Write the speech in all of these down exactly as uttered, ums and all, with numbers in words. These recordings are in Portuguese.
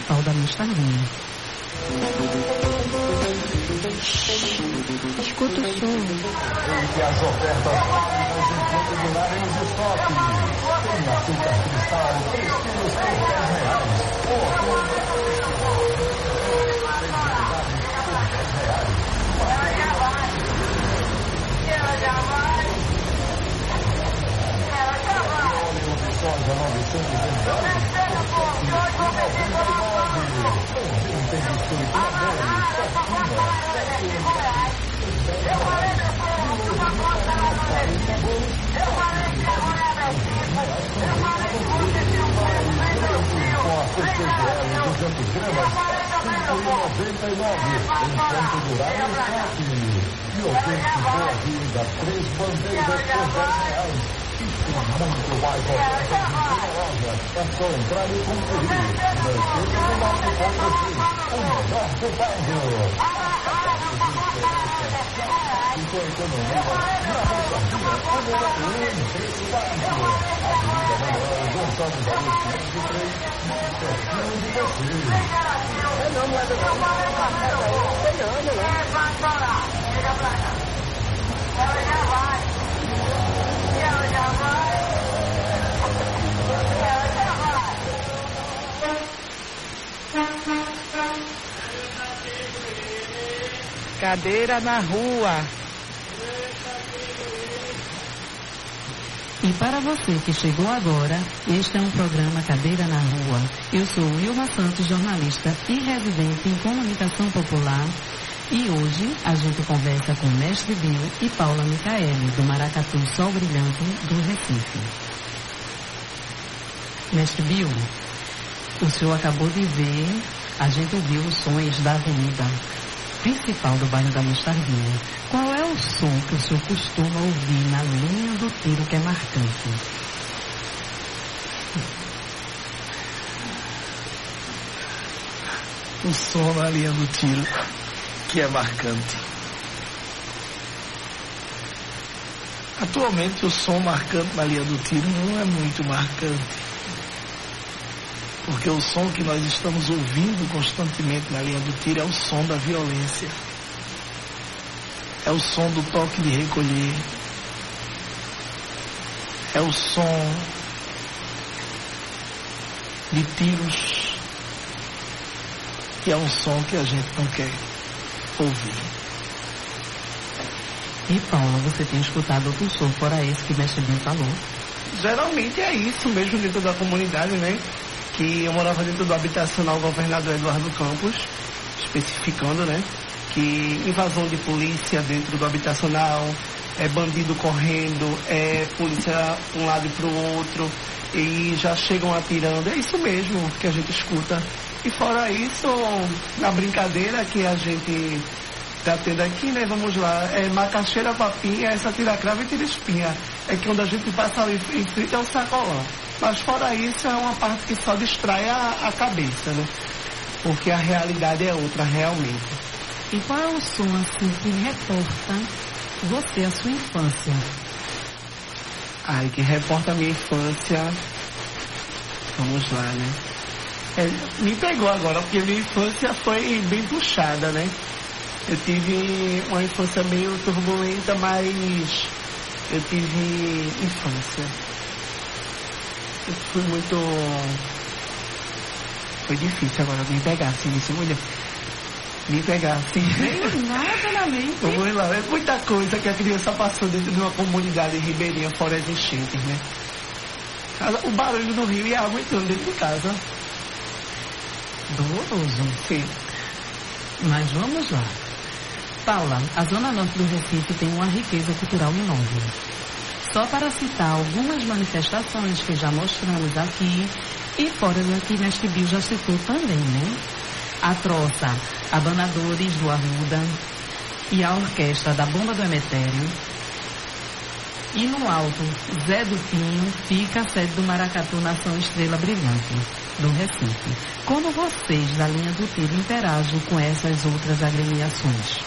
Municipal da Mostardinha. Escuta o som. Entre as ofertas válidas enquanto durarem os estoques. Tem açúcar cristal, três quilos por dez reais. Ou soja novecentos e nove, tem biscoito amor, eu falei depois, eu falei duzentos gramas, cinco e noventa e nove, enquanto durar o estoque. E o peixe boa vida, três bandejas por dez reais. Muito mais ofertas em toda loja. É só entrar e conferir. Mercedes do Norte Ponto Sul, o melhor do bairro. Ficou econômico na Mostardinha, o melhor em preço baixo. Avenida Manuel Gonçalves Augusto, quinhentos e três, pertinho de você. É não, não é do não. Tem ano, né? Vai embora. Chega pra cá. Ela já vai. Ela já vai. Ela já vai. Cadeira na rua. E para você que chegou agora, este é um programa Cadeira na Rua. Eu sou Wilma Santos, jornalista e residente em comunicação popular. E hoje a gente conversa com Mestre Bill e Paula Micaeli, do Maracatu Sol Brilhante, do Recife. Mestre Bill, o senhor acabou de ver, a gente ouviu os sons da avenida principal do bairro da Mostardinha. Qual é o som que o senhor costuma ouvir na linha do tiro que é marcante? O som na linha do tiro que é marcante. Atualmente o som marcante na linha do tiro não é muito marcante. Porque o som que nós estamos ouvindo constantemente na linha do tiro é o som da violência. É o som do toque de recolher. É o som de tiros. E é um som que a gente não quer ouvir. E Paula, você tem escutado outro som fora esse que o Mestre Bill falou? Geralmente é isso mesmo dentro da comunidade, né? Que eu morava dentro do habitacional Governador Eduardo Campos, especificando, né? Que invasão de polícia dentro do habitacional, é bandido correndo, é polícia de um lado e pro outro, e já chegam atirando. É isso mesmo que a gente escuta. E fora isso, na brincadeira que a gente tá tendo aqui, né? Vamos lá, é macaxeira, papinha, essa tira-cravo e tira-espinha. É que quando a gente passa ali em frente é o sacolão. Mas fora isso, é uma parte que só distrai a, a cabeça, né? Porque a realidade é outra, realmente. E qual é o som, assim, que reporta você, a sua infância? Ai, que reporta a minha infância. Vamos lá, né? É, me pegou agora, porque minha infância foi bem puxada, né? Eu tive uma infância meio turbulenta, mas eu tive infância. Eu fui muito... Foi difícil agora me pegar assim, disse, mulher. Me pegar assim. Nada na mente. Vamos lá, é muita coisa que a criança passou dentro de uma comunidade ribeirinha fora as enchentes, né? O barulho do rio e a água entrando dentro de casa. Doloroso. Sim. Mas vamos lá. Paula, a Zona Norte do Recife tem uma riqueza cultural enorme. Só para citar algumas manifestações que já mostramos aqui, e fora daqui, Mestre Bill já citou também, né? A troça Abanadores do Arruda e a orquestra da Bomba do Emetério. E no alto, Zé do Pinho fica a sede do Maracatu Nação Estrela Brilhante, do Recife. Como vocês, da linha do tiro, interagem com essas outras agremiações?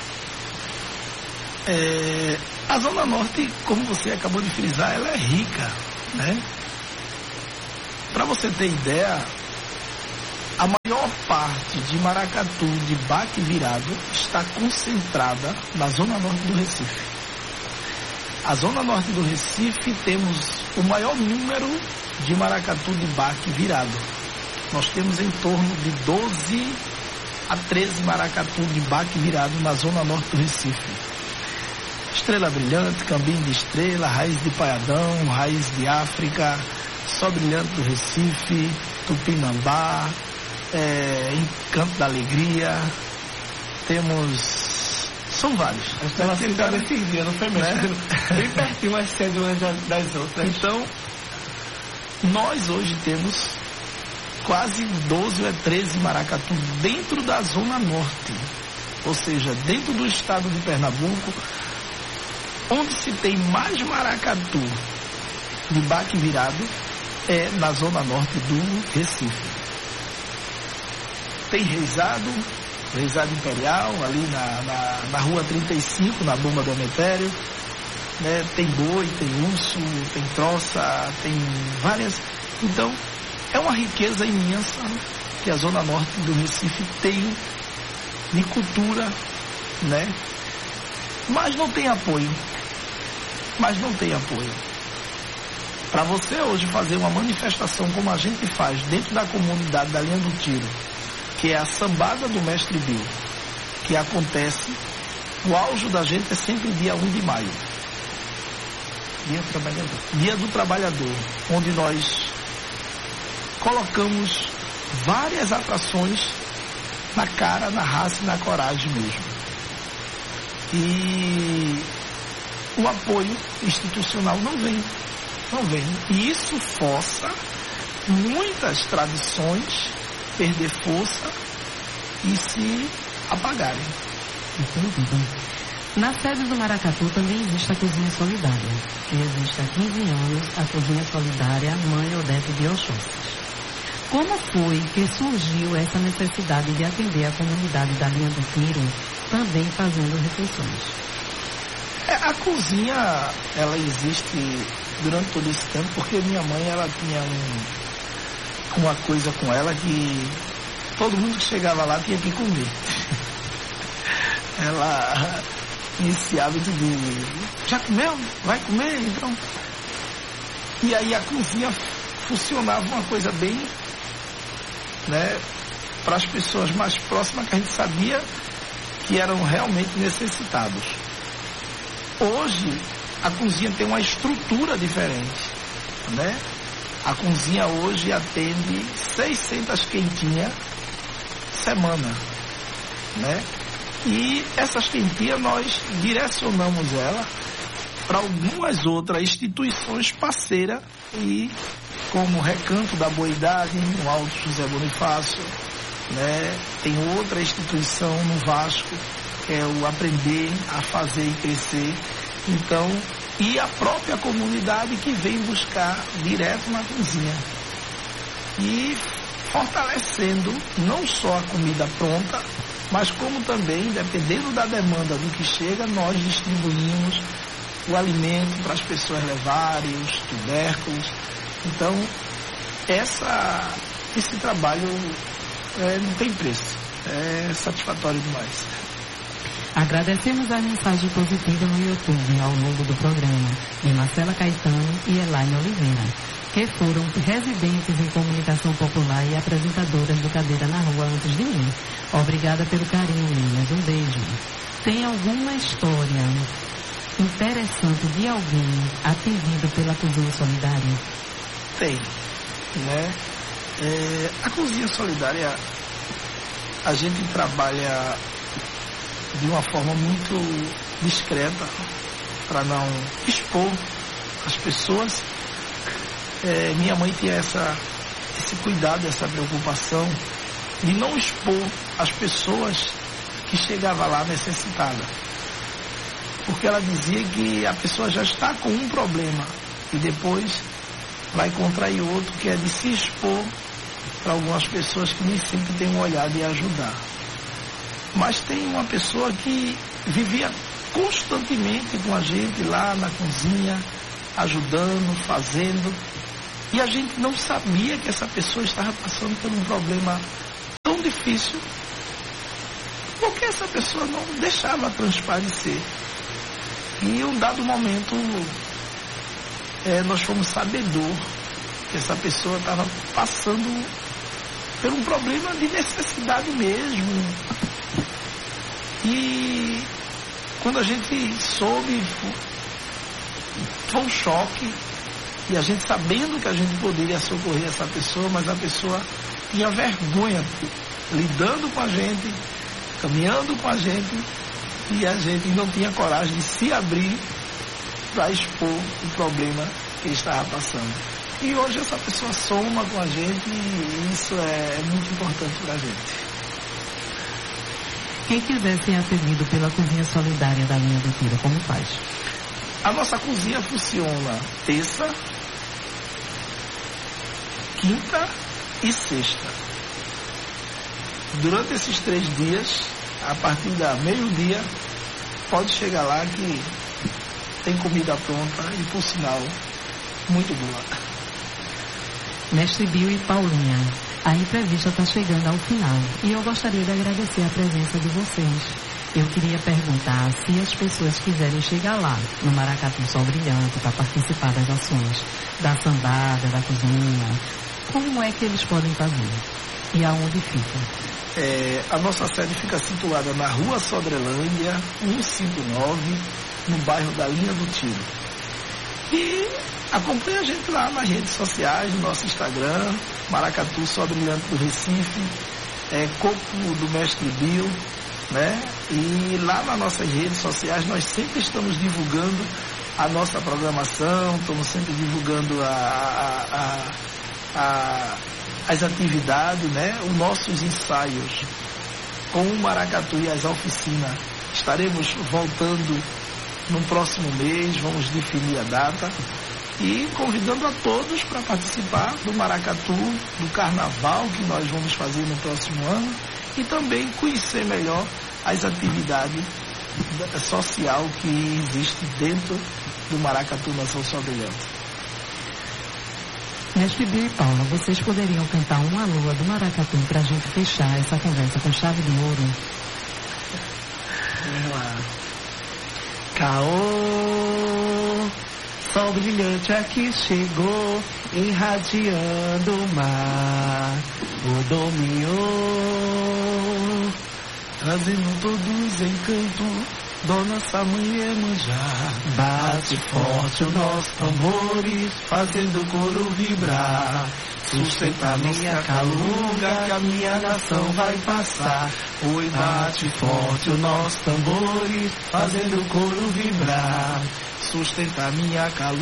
É, a Zona Norte, como você acabou de frisar, ela é rica, né? Para você ter ideia, a maior parte de maracatu de baque virado está concentrada na zona norte do Recife. A zona norte do Recife temos o maior número de maracatu de baque virado. Nós temos em torno de doze a treze maracatu de baque virado na zona norte do Recife. Estrela brilhante, cambim de estrela, raiz de paiadão, raiz de África, só brilhante do Recife, tupinambá, é, encanto da alegria, temos... São vários. A estrela ficava nesse dia, não foi mesmo? Né? Bem pertinho, mas sendo uma das outras. Então, nós hoje temos quase doze ou treze maracatu dentro da zona norte. Ou seja, dentro do estado de Pernambuco, onde se tem mais maracatu de baque virado é na zona norte do Recife. Tem reizado, reizado imperial, ali na, na, na rua trinta e cinco, na bomba do Emetério, né? Tem boi, tem urso, tem troça, tem várias. Então, é uma riqueza imensa que a zona norte do Recife tem de cultura, né? Mas não tem apoio. Mas não tem apoio. Para você hoje fazer uma manifestação como a gente faz dentro da comunidade da Linha do Tiro, que é a sambada do Mestre Bill, que acontece, o auge da gente é sempre dia um de maio. Dia do Trabalhador. Dia do Trabalhador, onde nós colocamos várias atrações na cara, na raça e na coragem mesmo. E o apoio institucional não vem, não vem. E isso força muitas tradições perder força e se apagarem. Entendi. Na sede do Maracatu também existe a Cozinha Solidária, que existe há quinze anos, a Cozinha Solidária Mãe Odete de Oxóssis. Como foi que surgiu essa necessidade de atender a comunidade da Linha do Tiro, também fazendo refeições? É, a cozinha, ela existe durante todo esse tempo, porque minha mãe, ela tinha um, uma coisa com ela que todo mundo que chegava lá tinha que comer. Ela tinha esse hábito de, já comeu? Vai comer? Então. E aí a cozinha funcionava uma coisa bem, né, para as pessoas mais próximas que a gente sabia que eram realmente necessitados. Hoje, a cozinha tem uma estrutura diferente, né? A cozinha hoje atende seiscentas quentinhas semana, né? E essas quentinhas nós direcionamos ela para algumas outras instituições parceiras, e como Recanto da Boa Idade, no Alto José Bonifácio, né? Tem outra instituição no Vasco, que é o Aprender a Fazer e Crescer. Então, e a própria comunidade que vem buscar direto na cozinha. E fortalecendo não só a comida pronta, mas como também, dependendo da demanda do que chega, nós distribuímos o alimento para as pessoas levarem, os tubérculos. Então, essa, esse trabalho é, não tem preço, é satisfatório demais. Agradecemos a mensagem positiva no YouTube ao longo do programa de Marcela Caetano e Elaine Oliveira, que foram residentes em comunicação popular e apresentadoras do Cadeira na Rua antes de mim. Obrigada pelo carinho, meninas. Um beijo. Tem alguma história interessante de alguém atendido pela Cozinha Solidária? Tem, né? É, a Cozinha Solidária, a gente trabalha de uma forma muito discreta, para não expor as pessoas. É, minha mãe tinha essa, esse cuidado, essa preocupação de não expor as pessoas que chegavam lá necessitadas. Porque ela dizia que a pessoa já está com um problema e depois vai contrair outro, que é de se expor para algumas pessoas que nem sempre têm um olhar de ajudar. Mas tem uma pessoa que vivia constantemente com a gente lá na cozinha, ajudando, fazendo, e a gente não sabia que essa pessoa estava passando por um problema tão difícil, porque essa pessoa não deixava transparecer. E em um dado momento, é, nós fomos sabedor que essa pessoa estava passando por um problema de necessidade mesmo. E quando a gente soube, foi um choque. E a gente sabendo que a gente poderia socorrer essa pessoa, mas a pessoa tinha vergonha, lidando com a gente, caminhando com a gente, e a gente não tinha coragem de se abrir para expor o problema que estava passando. E hoje essa pessoa soma com a gente e isso é muito importante para a gente. Quem quiser ser atendido pela Cozinha Solidária da Linha do Tiro, como faz? A nossa cozinha funciona terça, quinta e sexta. Durante esses três dias, a partir da meio-dia, pode chegar lá que tem comida pronta e, por sinal, muito boa. Mestre Bill e Paulinha, a entrevista está chegando ao final e eu gostaria de agradecer a presença de vocês. Eu queria perguntar se as pessoas quiserem chegar lá, no Maracatu Sol Brilhante, para participar das ações da sambada, da cozinha, como é que eles podem fazer? E aonde fica? É, a nossa sede fica situada na Rua Sodrelândia, cento e cinquenta e nove, no bairro da Linha do Tiro. E acompanhe a gente lá nas redes sociais, no nosso Instagram, Maracatu Sol Brilhante do Recife, é, Coco do Mestre Bill, né? E lá nas nossas redes sociais nós sempre estamos divulgando a nossa programação, estamos sempre divulgando a, a, a, a, as atividades, né? Os nossos ensaios com o Maracatu e as oficinas. Estaremos voltando no próximo mês, vamos definir a data e convidando a todos para participar do Maracatu, do Carnaval que nós vamos fazer no próximo ano e também conhecer melhor as atividades social que existe dentro do Maracatu Nação Sol Brilhante. Mestre Bill e Paula, vocês poderiam cantar uma lua do Maracatu para a gente fechar essa conversa com chave de ouro? Vamos lá. Caô, sol brilhante aqui chegou, irradiando o mar, o dominó, trazendo todos os encantos da nossa mãe Iemanjá. Bate forte o nosso tambores, fazendo o coro vibrar. Sustenta minha calunga, que a minha nação vai passar. Oi, bate forte o nosso tambores, fazendo o coro vibrar. Sustenta minha calunga.